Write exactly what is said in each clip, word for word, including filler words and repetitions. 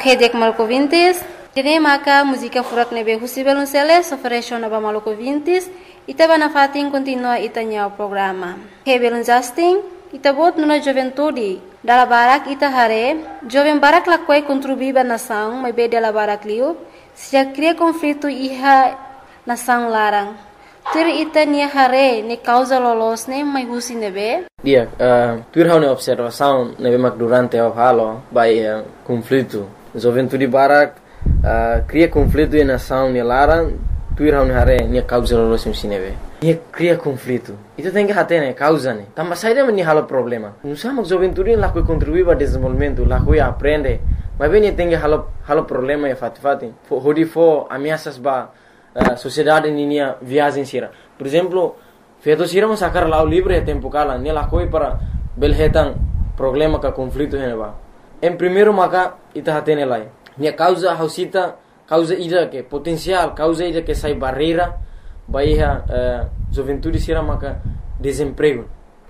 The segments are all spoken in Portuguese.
Ok, dek maluco vintis. Dene maka música furak nebe husi belunceles ofereció naba maluco vintis. Ita bana fatin continua itanya o programa. Ok, belun Justin. Ita bot nuna juventude. Dala barak ita hare. Joven barak lakwai contribuiba nação, mas be dela barak liu. Se já cria conflito iha nação larang. Tur ita nia hare ne causa lolos ne mai husi nebe. Dia, uh, tur hau ne observação nebe mak durante o halo by uh, conflito. Juventude barak uh, cria conflito e nação ne larang. Tur hau ne hare nia causa lolos ne nebe. Nia cria conflito. Ita tem que hate ne causa ne. Tamba saída ni halo problema. Não sama juventude lá que contribui para desenvolvimento, lá que aprende. Mas bem tem que halo halo problema e fat fati. Hodi fo ameaças ba Uh, sociedade ninia viagem sira. Por exemplo, feito sira mo sacar lá o livre é tempo cala, nela coi para belhetan problema ka conflito heneba. Em primeiro maka ita hatene lai. Nia causa hausita, causa ida que potencial, causa ida que sai barreira, baiha uh, juventude sira maka desemprego.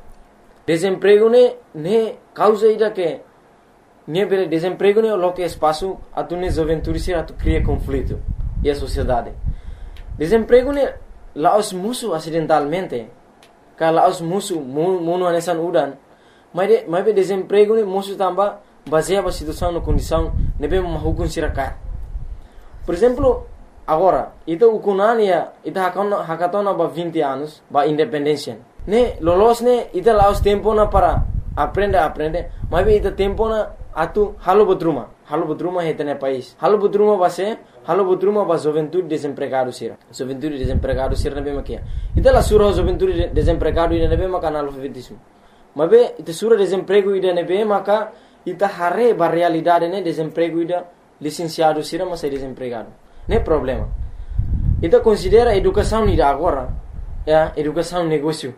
Desemprego ne ne causa ida que ne bele desemprego ne lo que espaço atune juventude sira atu cria conflito e a sociedade. Desemprego ne laos musuh acidentalmente. Kalau laos musuh munu anesan udan. Mas de mas be desemprego ne musuh tamba baseia ba situação no condição nebe mahukun siraka. Por exemplo, agora, ita ukunania ita hakona hakatona ba vinte anos ba independência. Ne lolos ne ita laos tempo na para aprende aprende. Mas be ita tempo na atu halo bodruma. Halo bodruma hetene país. Halo bodruma base halo bodruma ba juventude desempregado sira. Juventude desempregado sira nabe makia. Ita la sura juventude desempregado ida nabe maka analfabetismo. Mabe ita sura desemprego ida nabe maka ita hare ba realidade ne desemprego ida licenciado sira mas desempregado. Ne problema. Ita considera educação ida agora, ya, educação negócio.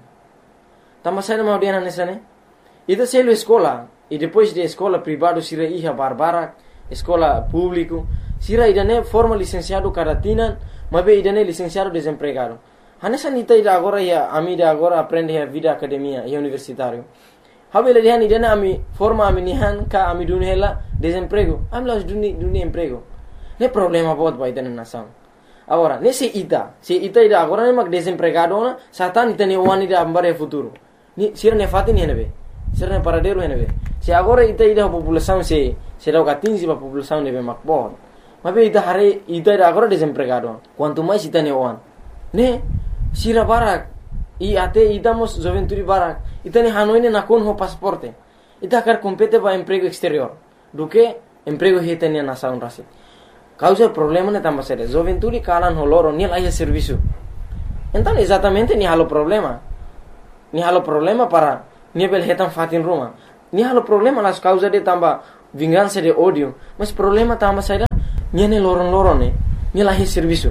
Tama sai na maudiana nessa ne. Ita selo escola e depois de escola privado sira iha barbara, escola público sira idane forma licenciado caratina, mabe idane licenciado desempregado. Hanesa nita ida agora ya ami da agora aprende a vida academia e universitário. Habele dihan idane ami forma ami nihan ka ami dunhela desemprego. Ami las duni duni emprego. Ne problema bot ba idane nação. Agora, nesse ita, se ita ida agora ne mak desempregado na, satan ita ne wani da ambare futuro. Ni sira ne fatin ne be. Sira ne paradero ne be. Se agora ita ida população se será o catinzi ba população ne be mak bot. Mas ita hari ita ida agora desempregado. Quanto mais ita ne wan. Ne sira barak i ate ita mos juventude barak. Ita ne hanoi ne nakon ho pasaporte. Ita quer compete ba emprego exterior. Do que emprego hita ne nação rasi. Causa problema ne tamba sere. Juventude kalan ho loro ni laia serviço. Então exatamente ni halo problema. Ni halo problema para ni bel hetan fatin ruma. Ni halo problema las causa de tamba vingança de ódio. Mas problema tamba sere niane loron-loron ne, ni lahi serviço.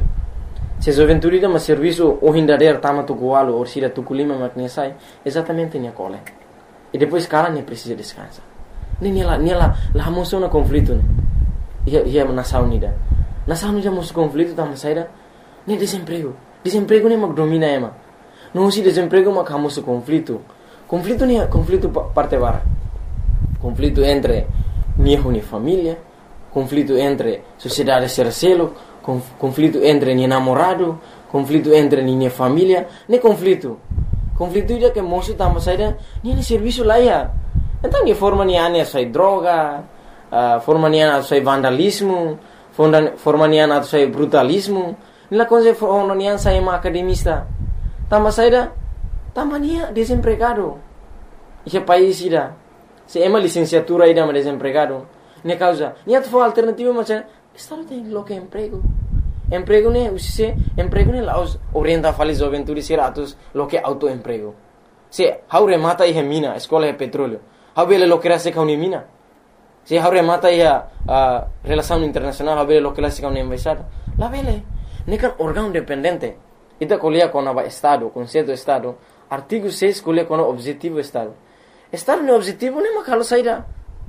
Se juventude dá mas serviço o hindader tama tu gualo ou sira tu kulima makne sai, exatamente ni cole. E depois cara ne precisa descansar. Ne ni la ni la la moção na conflito ne. Ia ia nação nida. Nação nida mos conflito tama saida, ne desemprego. Desemprego ne mak domina ema. Não se desemprego mak hamos conflito. Conflito ni conflito parte bara. Conflito entre ni huni família. Conflito entre sociedade sercelo, conflito entre ni namorado, conflito entre ni família, ne conflito. Conflito ida que moço tamba saida, ni ne serviço lá ia. Então ni forma ni ane sai droga, uh, forma ni ane sai vandalismo, forma ni ane sai brutalismo, ni la coisa forma ni ane sai ma academista. Tamba saida, tamba ni desempregado. Esse país ida, se ema licenciatura ida ma desempregado. Ne causa, ni atfo alternativa macam estado tem lo que emprego. Emprego ne usise, emprego ne laos orienta fali juventude seratus lo que autoemprego. Se haure mata ia mina, escola é petróleo. Habele lo que era se kauni mina. Se haure mata ia uh, relação internacional, habele lo que era se kauni embaixada. La vele, ne kan órgão dependente. Ita colia com a estado, conceito estado, artigo seis colia com o objetivo estado. Estado ne objetivo ne makalo saida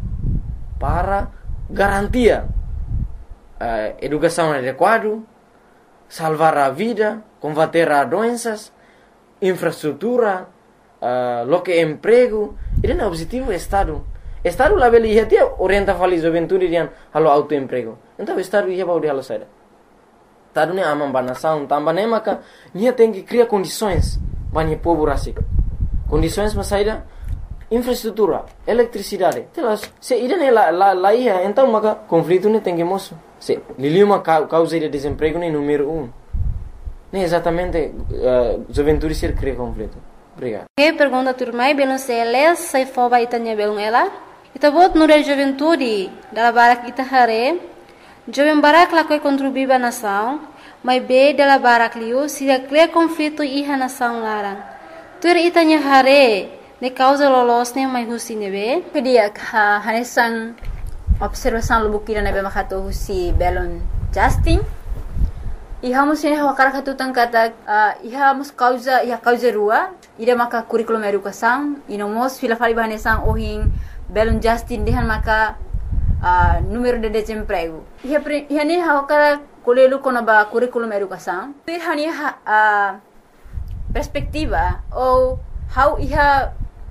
para garantia uh, educação adequada, salvar a vida, combater as doenças, infraestrutura, uh, lo que emprego. Ele é o objetivo do Estado. Estado lá beli ia tia orienta fali juventude rian halo autoemprego. Então estado ia baudi halo saida. Estado ne amam banação tamba ne maka nia tem que criar condições bani povo rasik. Condições mas saida infraestrutura, eletricidade. Telas se ida ne la la la ia então maka conflito ne tem que moço. Se liliu uma causa de desemprego ne número um. Ne exatamente uh, juventude ser cria conflito. Obrigado. Que pergunta turmai belum seles sai foba itanya belum ela. Ita bot nure juventude dala barak ita hare. Jovem barak la koi contribuir ba nação, mas be dala barak liu se cria conflito iha nação larang. Tur itanya hare ne causa lolos ne mai husi nebe. Pedia ha hanesan observação lubukira nebe makato husi belon Justin. Iha mus ini hawa karak hatu tangkata uh, iha mus causa iha causa rua ida maka curriculum educação ino mos fila fali bahanesan ohin belum Justin dehan maka uh, número de desemprego iha pre, iha ni hawa karak kolelu kono ba curriculum educação iha ni uh, perspectiva ou how iha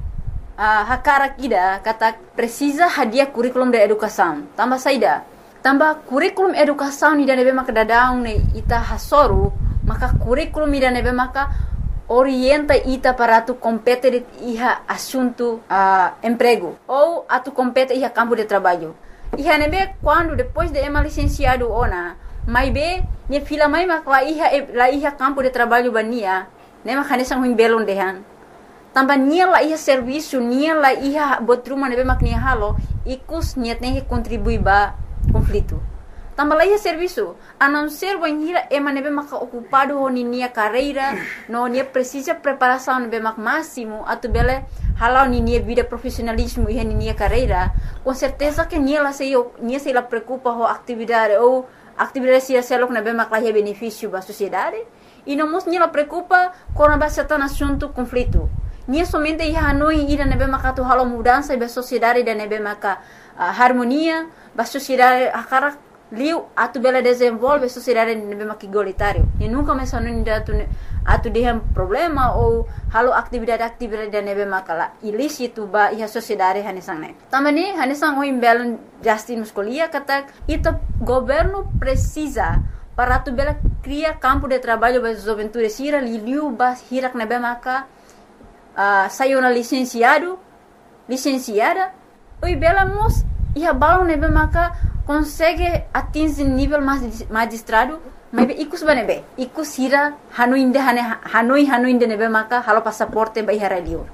uh, hakarak ida kata precisa hadiah curriculum de educação tambah saida tambah kurikulum educação ni nebe maka dadaung ne ita hasoru maka kurikulum ni nebe maka orienta ita para tu compete de iha assunto uh, emprego ou atu compete iha campo de trabalho iha nebe quando depois de ema licenciado ona mai be ne fila mai maka la iha la iha campo de trabalho bania ne maka ne sang belon dehan tambah nia la iha serviço nia la iha botruma nebe maka nia halo ikus niat ne contribui ba conflito. Tambah lagi serviço, a não ser banhira ema nebe maka ocupado ho ni nia carreira, no nia precisa preparação nebe mak máximo, atu bele halau ni nia vida profissionalismo e ni nia carreira, com certeza que nia la sei nia sei la preocupa ho atividade ou atividade sia selok nebe mak lahi benefício ba sociedade, e não mos nia la preocupa com a bastante assunto conflito. Nia somente ia hanoi ida nebe maka tu halau mudança ba sociedade da nebe maka uh, harmonia ba sociedade akarak liu atu bela desenvolve sociedade nebe maki igualitário e nunca mais anu inda atu atu dehem problema ou halo atividade atividade da nebe makala ilícito ba iha sociedade hanesang ne tamani hanesang o imbelon Justin muscolia kata ita governo precisa para atu bela cria campo de trabalho ba juventude sira liu ba hirak nebe maka uh, saiu na licenciado licenciada oi bela mos iha balon nebe maka consegue atingir nível magistrado mas ikus banebe ikus hira hanui inde hane hanui hanui inde nebe maka halo passaporte ba iha radio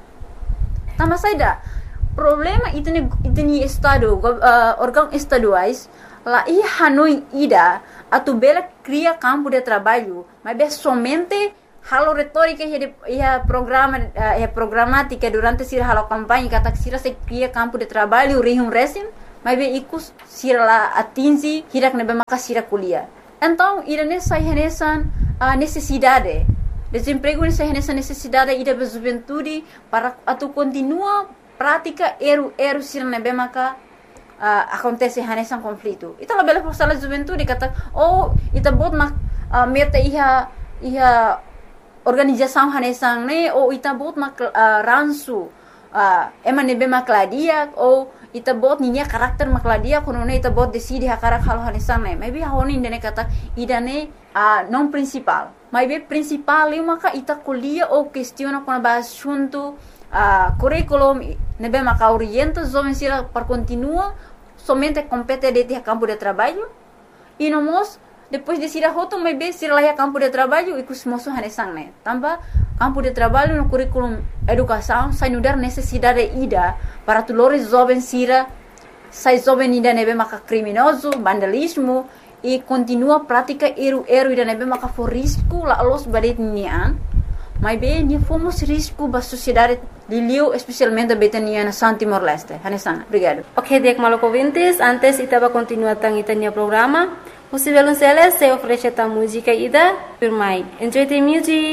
tama saida problema itene itene estado uh, órgão estaduais la iha hanui ida atu bela cria campo de trabalho mas be somente halo retórica ia programa ia programática durante sira halo campanha kata sira se cria campo de trabalho rihum resim mas be ikus sira la atingi hirak nebe maka sira kuliah então ira nessa renesan a necessidade desemprego nessa renesan necessidade ida be juventude para atu continua prática eru eru sira nebe maka uh, acontece renesan conflito ita la bela força la juventude kata oh ita bot mak uh, meta iha iha organização hanesang ne ou ita bot mak uh, ransu uh, ema nebe makladia ou ita bot ninya karakter makladia kono ne ita bot decide hakarak halo hanesang ne maybe honi ndene kata idane uh, non principal maybe principal eu maka ita kuliah ou questiona kono ba assunto uh, curriculum nebe maka orienta jovem sira para continua somente compete de ter campo de trabalho e no mos depois de sira hoto maybe sira lá campo de trabalho e kus moso hanesang ne tambah campo de trabalho no curriculum educação sai nudar necessidade ida para tulores jovem sira sai jovem ida nebe maka criminoso vandalismo e continua prática eru eru ida nebe maka for risco la los badet nian mas bem ni fomos risco ba sociedade liliu especialmente betania na San Timor Leste hanesang obrigado. Ok, dek maloko vintes antes itaba continua tang itanya programa. Possivelmente se oferece a música ida, por mais. Enjoy the music.